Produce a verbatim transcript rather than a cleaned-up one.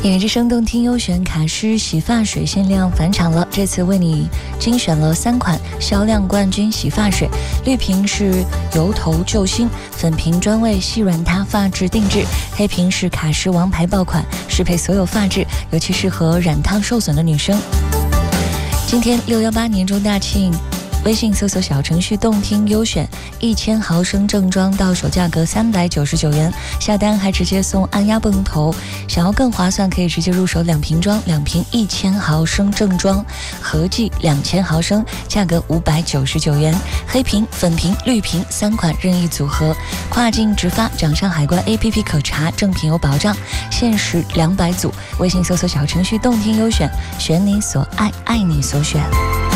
音乐之声动听优选卡诗洗发水限量返场了，这次为你精选了三款销量冠军洗发水，绿瓶是油头救星，粉瓶专为细软塌发质定制，黑瓶是卡诗王牌爆款，适配所有发质，尤其适合染烫受损的女生。今天六一八年中大庆，微信搜索小程序动听优选，一千毫升正装到手价格三百九十九元，下单还直接送按压泵头，想要更划算可以直接入手两瓶装，两瓶一千毫升正装，合计两千毫升，价格五百九十九元，黑瓶、粉瓶、绿瓶三款任意组合，跨境直发，掌上海关 A P P 可查，正品有保障，限时两百组，微信搜索小程序动听优选，选你所爱，爱你所选。